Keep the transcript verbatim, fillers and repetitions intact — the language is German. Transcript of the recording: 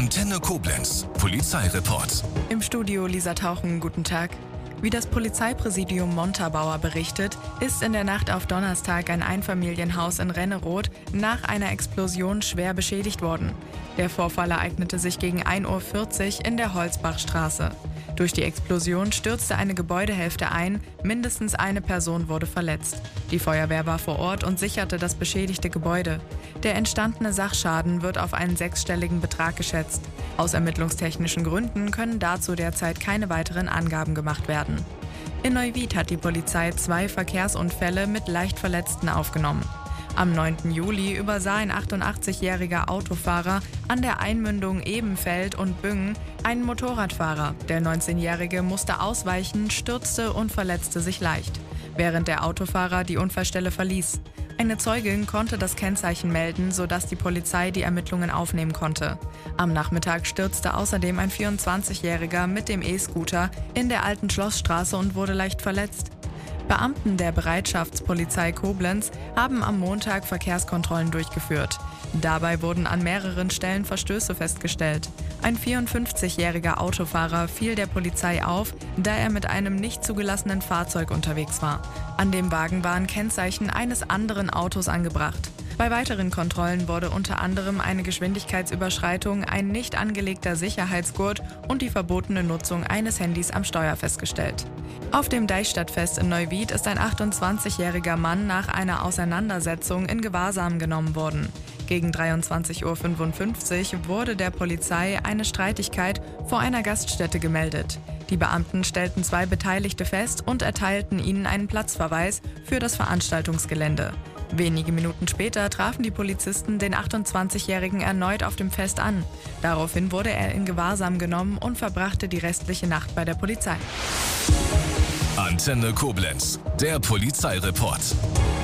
Antenne Koblenz, Polizeireport. Im Studio Lisa Tauchen, guten Tag. Wie das Polizeipräsidium Montabaur berichtet, ist in der Nacht auf Donnerstag ein Einfamilienhaus in Renneroth nach einer Explosion schwer beschädigt worden. Der Vorfall ereignete sich gegen ein Uhr vierzig in der Holzbachstraße. Durch die Explosion stürzte eine Gebäudehälfte ein, mindestens eine Person wurde verletzt. Die Feuerwehr war vor Ort und sicherte das beschädigte Gebäude. Der entstandene Sachschaden wird auf einen sechsstelligen Betrag geschätzt. Aus ermittlungstechnischen Gründen können dazu derzeit keine weiteren Angaben gemacht werden. In Neuwied hat die Polizei zwei Verkehrsunfälle mit leicht Verletzten aufgenommen. Am neunten Juli übersah ein achtundachtzigjähriger Autofahrer an der Einmündung Ebenfeld und Büngen einen Motorradfahrer. Der neunzehnjährige musste ausweichen, stürzte und verletzte sich leicht, während der Autofahrer die Unfallstelle verließ. Eine Zeugin konnte das Kennzeichen melden, sodass die Polizei die Ermittlungen aufnehmen konnte. Am Nachmittag stürzte außerdem ein vierundzwanzigjähriger mit dem E-Scooter in der Alten Schlossstraße und wurde leicht verletzt. Beamten der Bereitschaftspolizei Koblenz haben am Montag Verkehrskontrollen durchgeführt. Dabei wurden an mehreren Stellen Verstöße festgestellt. Ein vierundfünfzigjähriger Autofahrer fiel der Polizei auf, da er mit einem nicht zugelassenen Fahrzeug unterwegs war. An dem Wagen waren Kennzeichen eines anderen Autos angebracht. Bei weiteren Kontrollen wurde unter anderem eine Geschwindigkeitsüberschreitung, ein nicht angelegter Sicherheitsgurt und die verbotene Nutzung eines Handys am Steuer festgestellt. Auf dem Deichstadtfest in Neuwied ist ein achtundzwanzigjähriger Mann nach einer Auseinandersetzung in Gewahrsam genommen worden. Gegen dreiundzwanzig Uhr fünfundfünfzig wurde der Polizei eine Streitigkeit vor einer Gaststätte gemeldet. Die Beamten stellten zwei Beteiligte fest und erteilten ihnen einen Platzverweis für das Veranstaltungsgelände. Wenige Minuten später trafen die Polizisten den achtundzwanzigjährigen erneut auf dem Fest an. Daraufhin wurde er in Gewahrsam genommen und verbrachte die restliche Nacht bei der Polizei. Antenne Koblenz, der Polizeireport.